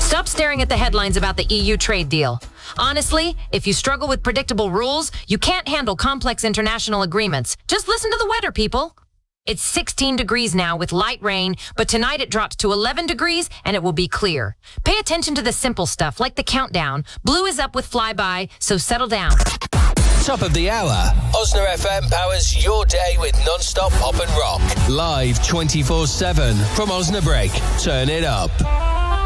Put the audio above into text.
Stop staring at the headlines about the EU trade deal. Honestly, if you struggle with predictable rules, you can't handle complex international agreements. Just listen to the weather, people. It's 16 degrees now with light rain, but tonight it drops to 11 degrees and it will be clear. Pay attention to the simple stuff like the countdown. Blue is up with Flyby, so settle down. Top of the hour. Osna FM powers your day with non-stop pop and rock. Live 24/7 from Osnabrück. Turn it up.